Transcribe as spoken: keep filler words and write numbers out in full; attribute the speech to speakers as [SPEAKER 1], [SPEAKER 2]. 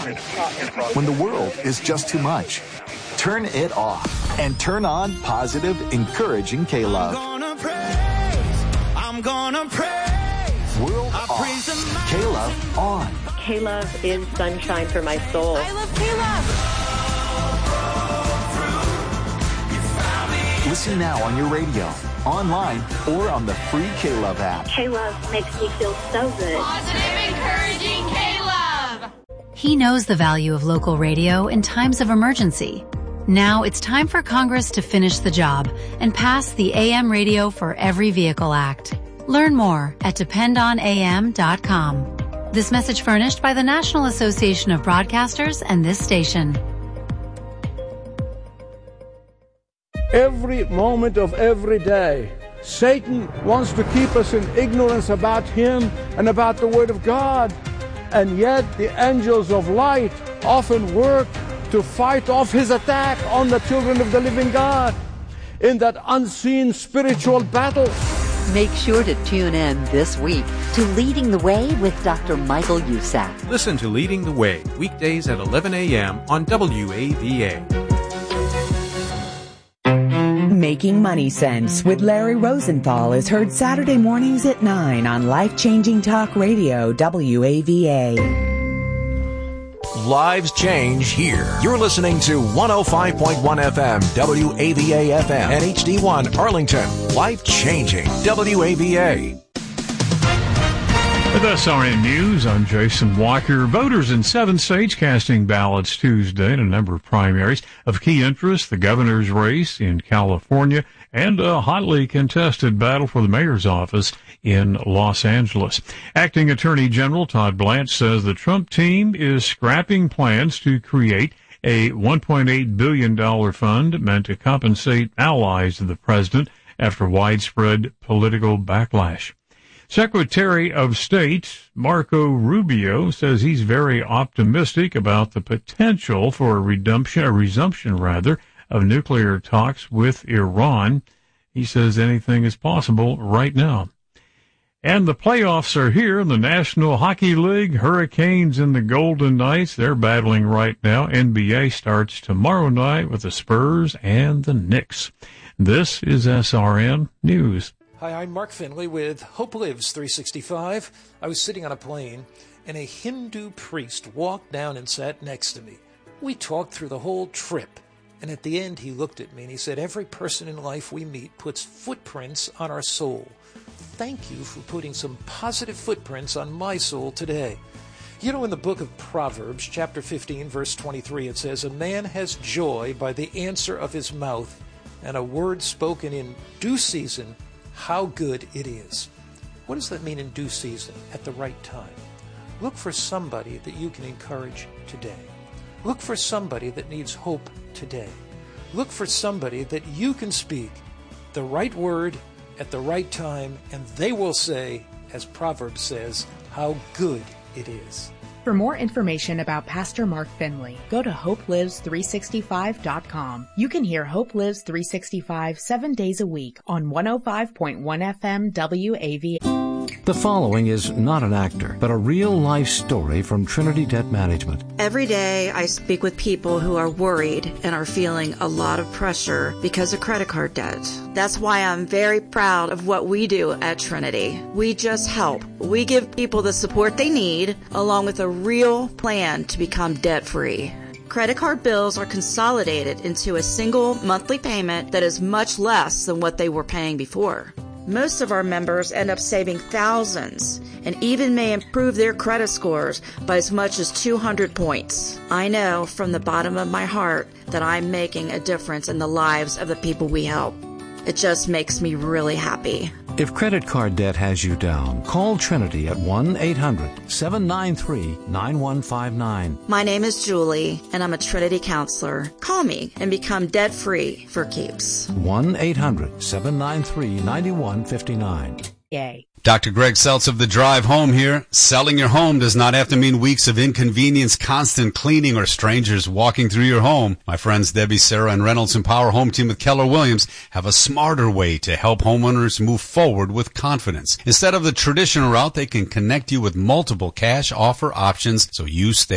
[SPEAKER 1] When the world is just too much, turn it off and turn on positive, encouraging K-Love.
[SPEAKER 2] I'm gonna praise, I'm gonna praise.
[SPEAKER 1] World I off, K-Love on.
[SPEAKER 3] K-Love is sunshine for my soul.
[SPEAKER 4] I love K-Love.
[SPEAKER 1] Listen now on your radio, online, or on the free K-Love app.
[SPEAKER 3] K-Love makes me feel so good.
[SPEAKER 4] Positive, encouraging K-Love.
[SPEAKER 5] He knows the value of local radio in times of emergency. Now it's time for Congress to finish the job and pass the A M Radio for Every Vehicle Act. Learn more at depend on A M dot com. This message furnished by the National Association of Broadcasters and this station.
[SPEAKER 6] Every moment of every day, Satan wants to keep us in ignorance about him and about the Word of God. And yet the angels of light often work to fight off his attack on the children of the living God in that unseen spiritual battle.
[SPEAKER 7] Make sure to tune in this week to Leading the Way with Doctor Michael Youssef.
[SPEAKER 8] Listen to Leading the Way weekdays at eleven a.m. on W A V A.
[SPEAKER 9] Making Money Sense with Larry Rosenthal is heard Saturday mornings at nine on Life-Changing Talk Radio, W A V A.
[SPEAKER 10] Lives change here. You're listening to one oh five point one F M, W A V A F M, and H D one Arlington. Life-changing, W A V A.
[SPEAKER 11] With S R N News, I'm Jason Walker. Voters in seven states casting ballots Tuesday in a number of primaries. Of key interest, the governor's race in California and a hotly contested battle for the mayor's office in Los Angeles. Acting Attorney General Todd Blanche says the Trump team is scrapping plans to create a one point eight billion dollars fund meant to compensate allies of the president after widespread political backlash. Secretary of State Marco Rubio says he's very optimistic about the potential for a resumption, a resumption rather, of nuclear talks with Iran. He says anything is possible right now. And the playoffs are here in the National Hockey League. Hurricanes and the Golden Knights, they're battling right now. N B A starts tomorrow night with the Spurs and the Knicks. This is S R N News.
[SPEAKER 12] Hi, I'm Mark Finley with Hope Lives three sixty-five. I was sitting on a plane, and a Hindu priest walked down and sat next to me. We talked through the whole trip, and at the end he looked at me and he said, every person in life we meet puts footprints on our soul. Thank you for putting some positive footprints on my soul today. You know, in the book of Proverbs, chapter fifteen, verse twenty-three, it says, a man has joy by the answer of his mouth, and a word spoken in due season, how good it is. What does that mean in due season, at the right time? Look for somebody that you can encourage today. Look for somebody that needs hope today. Look for somebody that you can speak the right word at the right time, and they will say, as Proverbs says, how good it is.
[SPEAKER 13] For more information about Pastor Mark Finley, go to hope lives three sixty-five dot com. You can hear Hope Lives three sixty-five seven days a week on one oh five point one F M W A V A.
[SPEAKER 14] The following is not an actor, but a real-life story from Trinity Debt Management.
[SPEAKER 15] Every day I speak with people who are worried and are feeling a lot of pressure because of credit card debt. That's why I'm very proud of what we do at Trinity. We just help. We give people the support they need, along with a real plan to become debt-free. Credit card bills are consolidated into a single monthly payment that is much less than what they were paying before. Most of our members end up saving thousands and even may improve their credit scores by as much as two hundred points. I know from the bottom of my heart that I'm making a difference in the lives of the people we help. It just makes me really happy.
[SPEAKER 14] If credit card debt has you down, call Trinity at one eight hundred seven nine three nine one five nine.
[SPEAKER 15] My name is Julie, and I'm a Trinity counselor. Call me and become debt-free for keeps.
[SPEAKER 14] one eight hundred seven nine three nine one five nine.
[SPEAKER 13] Yay.
[SPEAKER 16] Doctor Greg Seltz of The Drive Home here. Selling your home does not have to mean weeks of inconvenience, constant cleaning, or strangers walking through your home. My friends Debbie, Sarah, and Reynolds Empower Home Team with Keller Williams have a smarter way to help homeowners move forward with confidence. Instead of the traditional route, they can connect you with multiple cash offer options so you stay